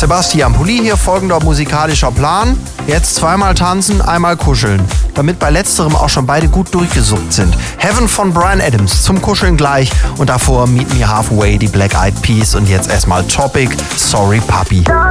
Sebastian Pulli hier, folgender musikalischer Plan. Jetzt zweimal tanzen, einmal kuscheln. Damit bei letzterem auch schon beide gut durchgesucht sind. Heaven von Bryan Adams zum Kuscheln gleich und davor Meet Me Halfway, die Black Eyed Peas und jetzt erstmal Topic, Sorry Puppy.